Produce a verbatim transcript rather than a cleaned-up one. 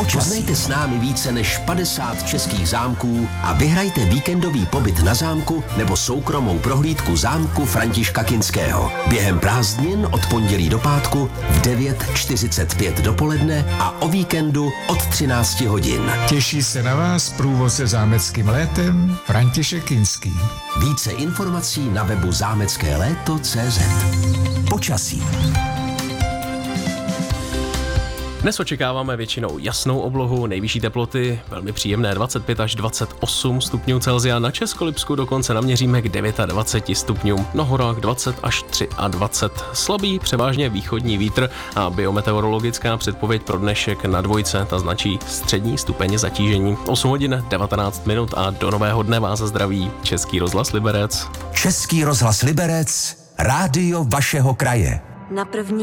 Poznejte s námi více než padesát českých zámků a vyhrajte víkendový pobyt na zámku nebo soukromou prohlídku zámku Františka Kinského. Během prázdnin od pondělí do pátku v devět čtyřicet pět dopoledne a o víkendu od třináct hodin. Těší se na vás průvodce zámeckým létem František Kinský. Více informací na webu zámecké léto tečka cé zet. Počasí. Dnes očekáváme většinou jasnou oblohu, nejvyšší teploty velmi příjemné dvacet pět až dvacet osm stupňů Celsia, na Českolipsku dokonce naměříme k dvacet devět stupňům, na horách dvacet až dvacet tři. Slabý, převážně východní vítr a biometeorologická předpověď pro dnešek na dvojce, ta značí střední stupeň zatížení. osm hodin devatenáct minut a do nového dne vás zdraví Český rozhlas Liberec. Český rozhlas Liberec, rádio vašeho kraje. Na první